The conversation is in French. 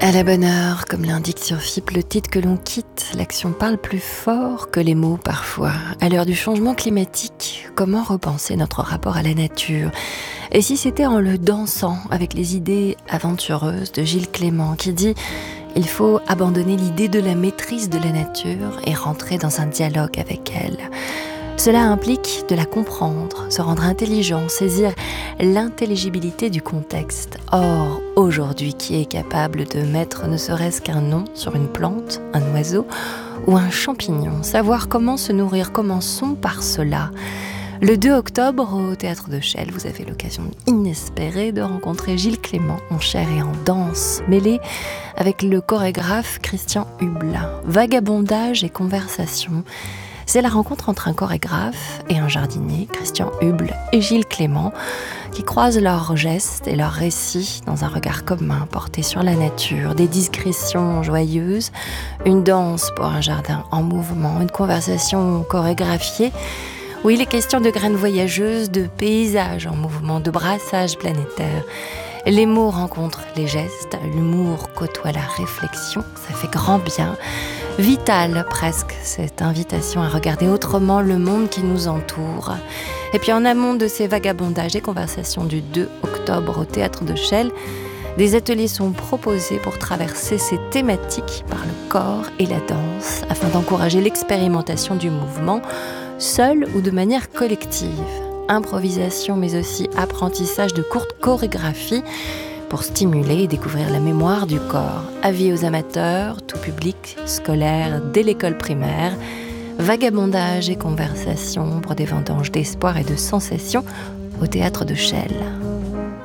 À la bonne heure, comme l'indique sur FIP, le titre que l'on quitte, l'action parle plus fort que les mots parfois. À l'heure du changement climatique, comment repenser notre rapport à la nature ? Et si c'était en le dansant avec les idées aventureuses de Gilles Clément qui dit « Il faut abandonner l'idée de la maîtrise de la nature et rentrer dans un dialogue avec elle ». Cela implique de la comprendre, se rendre intelligent, saisir l'intelligibilité du contexte. Or, aujourd'hui, qui est capable de mettre ne serait-ce qu'un nom sur une plante, un oiseau ou un champignon ? Savoir comment se nourrir, commençons par cela. Le 2 octobre, au Théâtre de Chelles, vous avez l'occasion inespérée de rencontrer Gilles Clément en chair et en danse, mêlé avec le chorégraphe Christian Huble. Vagabondage et conversation. C'est la rencontre entre un chorégraphe et un jardinier, Christian Huble et Gilles Clément, qui croisent leurs gestes et leurs récits dans un regard commun porté sur la nature, des digressions joyeuses, une danse pour un jardin en mouvement, une conversation chorégraphiée, où il est question de graines voyageuses, de paysages en mouvement, de brassage planétaire. Les mots rencontrent les gestes, l'humour côtoie la réflexion, ça fait grand bien. Vitale presque, cette invitation à regarder autrement le monde qui nous entoure. Et puis en amont de ces vagabondages et conversations du 2 octobre au Théâtre de Chelles, des ateliers sont proposés pour traverser ces thématiques par le corps et la danse, afin d'encourager l'expérimentation du mouvement, seul ou de manière collective. Improvisation mais aussi apprentissage de courtes chorégraphies pour stimuler et découvrir la mémoire du corps. Avis aux amateurs, tout public, scolaire, dès l'école primaire, vagabondage et conversation pour des vendanges d'espoir et de sensations au Théâtre de Chelles.